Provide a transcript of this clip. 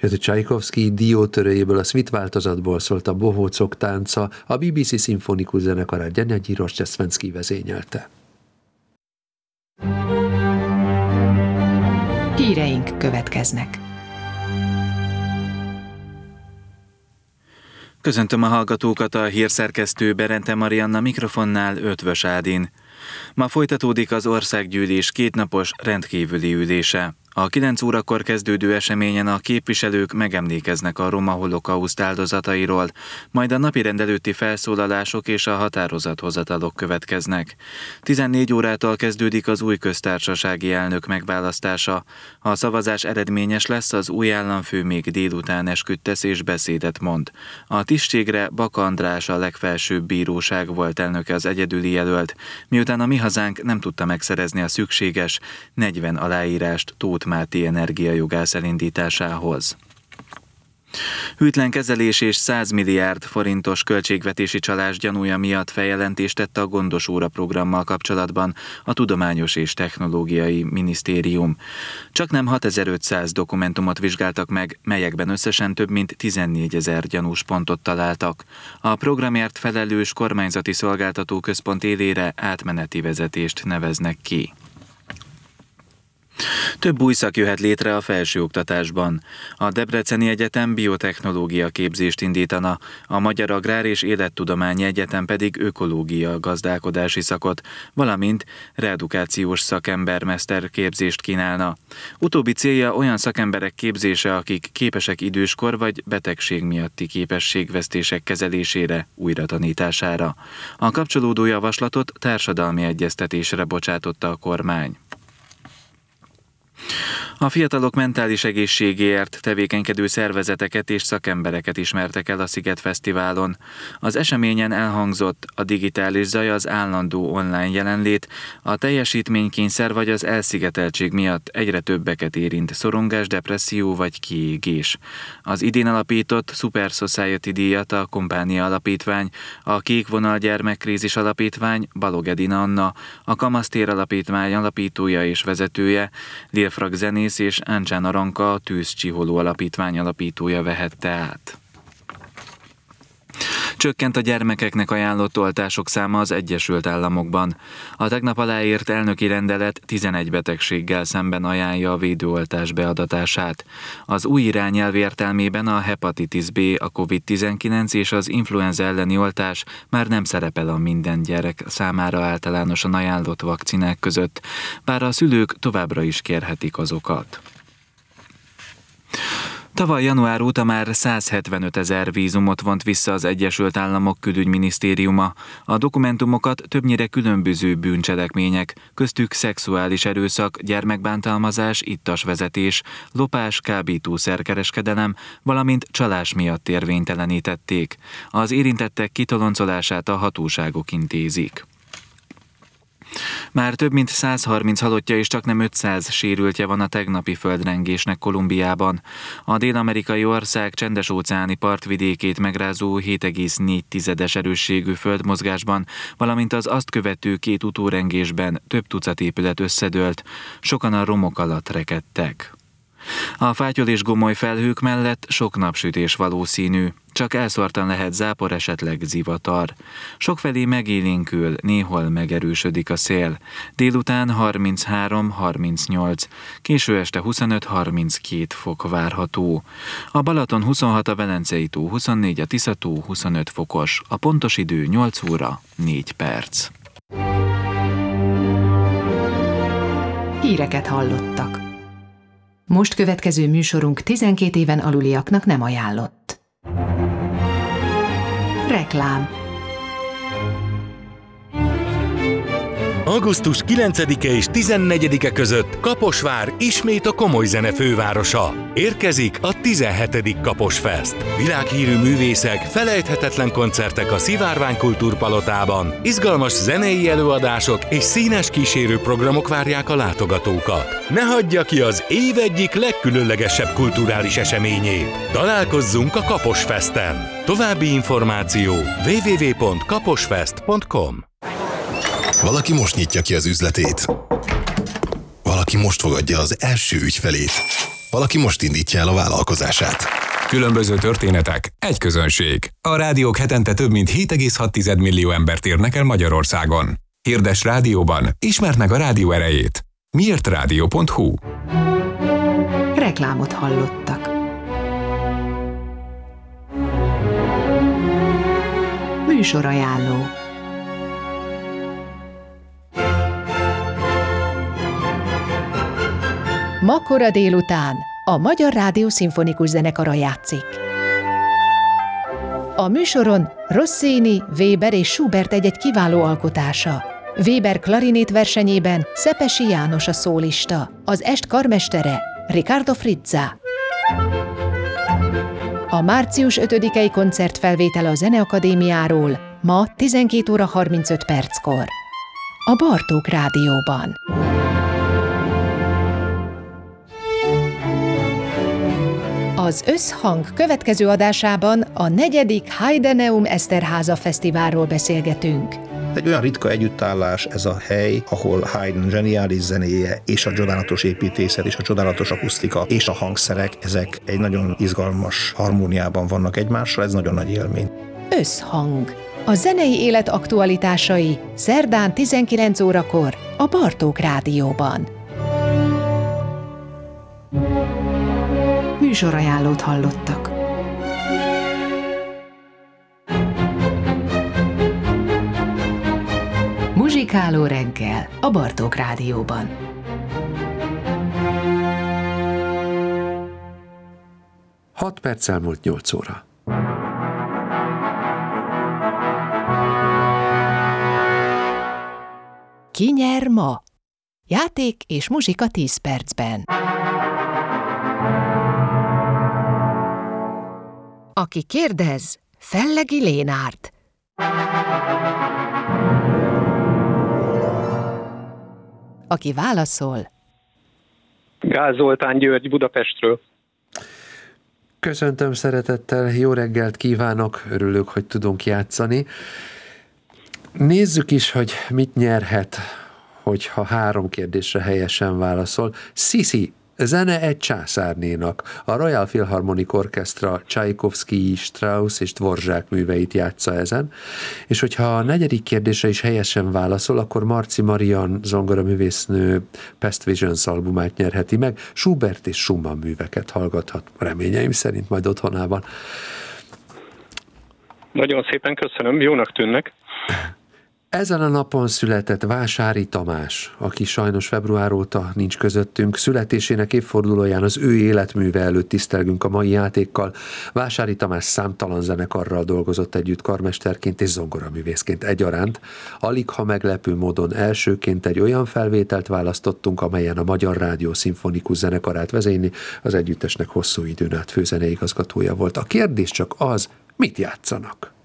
Ez a Csajkovszky diótörőjéből, a Svit változatból szólt a Bohócok tánca, a BBC szimfonikus zenekar Gyanyagyi Rozsdeszvenszky vezényelte. Híreink következnek. Köszöntöm a hallgatókat, a hírszerkesztő Berente Marianna, mikrofonnál Ötvös Ádin. Ma folytatódik az országgyűlés kétnapos rendkívüli ülése. A 9 órakor kezdődő eseményen a képviselők megemlékeznek a roma holokauszt áldozatairól, majd a napirend előtti felszólalások és a határozathozatalok következnek. 14 órától kezdődik az új köztársasági elnök megválasztása. Ha a szavazás eredményes lesz, az új államfő még délután esküdt tesz és beszédet mond. A tisztségre Baka András, a legfelsőbb bíróság volt elnöke az egyedüli jelölt, miután a Mi Hazánk nem tudta megszerezni a szükséges 40 aláírást Tóth Máté energiajogász elindításához. Hűtlen kezelés és 100 milliárd forintos költségvetési csalás gyanúja miatt feljelentést tett a Gondos óra programmal kapcsolatban a Tudományos és Technológiai Minisztérium. Csaknem 6500 dokumentumot vizsgáltak meg, melyekben összesen több mint 14 000 gyanús pontot találtak. A programért felelős kormányzati szolgáltató központ élére átmeneti vezetést neveznek ki. Több új szak jöhet létre a felsőoktatásban. A Debreceni Egyetem biotechnológia képzést indítana, a Magyar Agrár és Élettudományi Egyetem pedig ökológia gazdálkodási szakot, valamint reedukációs szakembermester képzést kínálna. Utóbbi célja olyan szakemberek képzése, akik képesek időskor vagy betegség miatti képességvesztések kezelésére, újratanítására. A kapcsolódó javaslatot társadalmi egyeztetésre bocsátotta a kormány. A fiatalok mentális egészségéért tevékenykedő szervezeteket és szakembereket ismertek el a Sziget Fesztiválon. Az eseményen elhangzott: a digitális zaj, az állandó online jelenlét, a teljesítménykényszer vagy az elszigeteltség miatt egyre többeket érint szorongás, depresszió vagy kiégés. Az idén alapított Super Society díjat a Kompánia Alapítvány, a Kék Vonal Gyermekkrízis Alapítvány, Balog Edina Anna, a Kamasztér Alapítvány alapítója és vezetője, Lilfrak zenész és Áncsán Aranka, a Tűzcsiholó Alapítvány alapítója vehette át. Csökkent a gyermekeknek ajánlott oltások száma az Egyesült Államokban. A tegnap aláírt elnöki rendelet 11 betegséggel szemben ajánlja a védőoltás beadatását. Az új irányelv értelmében a hepatitis B, a COVID-19 és az influenza elleni oltás már nem szerepel a minden gyerek számára általánosan ajánlott vakcinák között, bár a szülők továbbra is kérhetik azokat. Tavaly január óta már 175 000 vízumot vont vissza az Egyesült Államok külügyminisztériuma. A dokumentumokat többnyire különböző bűncselekmények, köztük szexuális erőszak, gyermekbántalmazás, ittasvezetés, lopás, kábítószerkereskedelem, valamint csalás miatt érvénytelenítették. Az érintettek kitoloncolását a hatóságok intézik. Már több mint 130 halottja és csaknem 500 sérültje van a tegnapi földrengésnek Kolumbiában. A dél-amerikai ország csendes-óceáni partvidékét megrázó 7,4 erősségű földmozgásban, valamint az azt követő 2 utórengésben több tucat épület összedőlt, sokan a romok alatt rekedtek. A fátyol és gomoly felhők mellett sok napsütés valószínű, csak elszórtan lehet zápor, esetleg zivatar. Sokfelé megélénkül, néhol megerősödik a szél. Délután 33-38, késő este 25-32 fok várható. A Balaton 26, a Velencei tó 24, a Tisza-tó 25 fokos. A pontos idő 8 óra 4 perc. Híreket hallottak. Most következő műsorunk 12 éven aluliaknak nem ajánlott. Reklám. Augusztus 9-e és 14-e között Kaposvár ismét a komoly zene fővárosa. Érkezik a 17. Kaposfest. Világhírű művészek, felejthetetlen koncertek a Szivárvány Kultúrpalotában, izgalmas zenei előadások és színes kísérő programok várják a látogatókat. Ne hagyja ki az év egyik legkülönlegesebb kulturális eseményét. Találkozzunk a Kaposfesten. További információ www.kaposfest.com. Valaki most nyitja ki az üzletét. Valaki most fogadja az első ügyfelét. valaki most indítja el a vállalkozását. Különböző történetek, egy közönség. A rádiók hetente több mint 7,6 millió embert érnek el Magyarországon. Hirdes rádióban, ismerd meg a rádió erejét. miértradio.hu. Reklámot hallottak. Műsorajánló. Ma kora délután a Magyar Rádió Szimfonikus Zenekara játszik. A műsoron Rossini, Weber és Schubert egy kiváló alkotása. Weber klarinét versenyében Szepesi János a szólista, az est karmestere Riccardo Frizza. A március 5-i koncertfelvétele a Zeneakadémiáról ma 12 óra 35 perckor. A Bartók Rádióban. Az Összhang következő adásában a 4. Heideneum Eszterháza Fesztiválról beszélgetünk. Egy olyan ritka együttállás ez a hely, ahol Haydn zseniális zenéje és a csodálatos építészet és a csodálatos akusztika és a hangszerek, ezek egy nagyon izgalmas harmóniában vannak egymással, ez nagyon nagy élmény. Összhang. A zenei élet aktualitásai szerdán 19 órakor a Bartók Rádióban. Műsorajánlót hallottak. Muzsikáló reggel a Bartók Rádióban. Hat perc elmúlt 8 óra. Ki nyer ma? Játék és muzsika 10 percben. Aki kérdez, Fellegi Lénárt. Aki válaszol, Gál Zoltán György Budapestről. Köszöntöm szeretettel, jó reggelt kívánok, örülök, hogy tudunk játszani. Nézzük is, hogy mit nyerhet, hogyha 3 kérdésre helyesen válaszol. Sisi, zene egy császárnénak. A Royal Philharmonic Orchestra Csajkovszky, Strauss és Dvorzsák műveit játsza ezen, és hogyha a 4. kérdésre is helyesen válaszol, akkor Marci Marian zongoraművésznő Past Visions albumát nyerheti meg, Schubert és Schumann műveket hallgathat, reményeim szerint majd otthonában. Nagyon szépen köszönöm, jónak tűnnek. Ezen a napon született Vásári Tamás, aki sajnos február óta nincs közöttünk. Születésének évfordulóján az ő életműve előtt tisztelgünk a mai játékkal. Vásári Tamás számtalan zenekarral dolgozott együtt karmesterként és zongoraművészként egyaránt. Aligha meglepő módon elsőként egy olyan felvételt választottunk, amelyen a Magyar Rádió Szimfonikus Zenekarát vezényli, az együttesnek hosszú időn át főzeneigazgatója volt. A kérdés csak az, mit játszanak?